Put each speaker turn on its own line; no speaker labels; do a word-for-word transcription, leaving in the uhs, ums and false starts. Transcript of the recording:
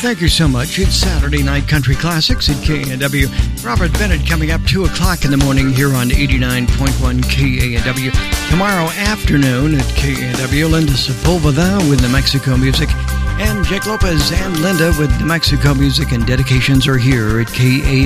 thank you so much. It's Saturday Night Country Classics at K A N W. Robert Bennett coming up two o'clock in the morning here on eighty-nine point one K A N W. Tomorrow afternoon at K A N W, Linda Sepulveda with New Mexico Music. And Jake Lopez and Linda with New Mexico Music, and dedications are here at K A N W.